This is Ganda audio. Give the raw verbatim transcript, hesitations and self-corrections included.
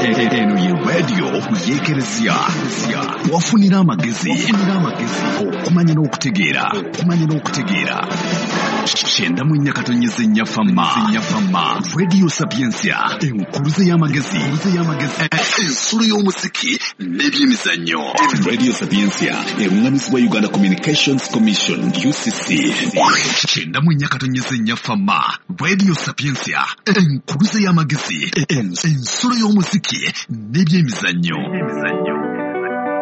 eno ye radio yekereziya wafunira amagezi okumanya n'okutegeera okumanya n'okutegeera kyenda mu nnyakatonnyeze ennyafamma radio sapiensia enkuluze y'amagezi ensulo y'omuziki n'ebyemizannyo. Radio sapiensia eruŋŋamizibwa Uganda Communications Commission U C C. kyenda mu nnyakatonnyeze ennyafamma radio sapiensia enkuluze y'amagezi ensulo y'omuziki n'ebyemizannyo.